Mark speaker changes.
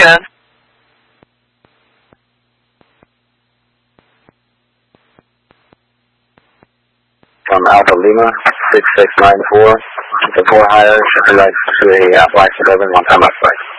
Speaker 1: good.
Speaker 2: From Alpha Lima, 6694, the 4 higher, shipping right to a Black Suburban, one time left flight.